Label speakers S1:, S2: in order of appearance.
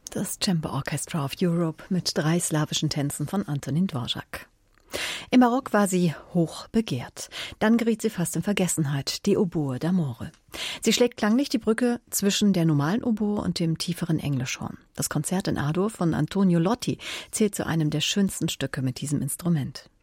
S1: Das Chamber Orchestra of Europe mit 3 slawischen Tänzen von Antonín Dvořák. Im Barock war sie hoch begehrt. Dann geriet sie fast in Vergessenheit, die Oboe d'Amore. Sie schlägt klanglich die Brücke zwischen der normalen Oboe und dem tieferen Englischhorn. Das Konzert in A-Dur von Antonio Lotti zählt zu einem der schönsten Stücke mit diesem Instrument.